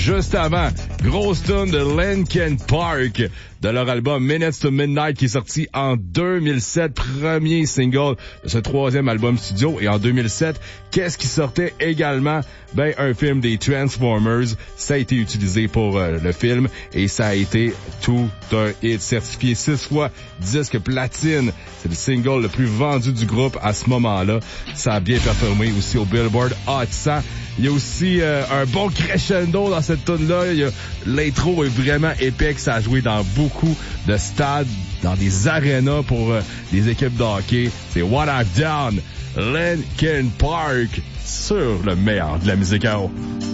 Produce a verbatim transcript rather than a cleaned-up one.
juste avant, grosse tune de Linkin Park de leur album Minutes to Midnight qui est sorti en deux mille sept, premier single de ce troisième album studio. Et en deux mille sept, qu'est-ce qui sortait également? Ben, un film des Transformers. Ça a été utilisé pour euh, le film et ça a été tout un hit, certifié six fois disque platine. C'est le single le plus vendu du groupe à ce moment-là. Ça a bien performé aussi au Billboard Hot cent. Il y a aussi euh, un bon crescendo dans cette tune-là. Il y a, l'intro est vraiment épique. Ça a joué dans beaucoup de stades, dans des arénas pour euh, des équipes de hockey. C'est What I've Done, Linkin Park, sur le meilleur de la musique à eau.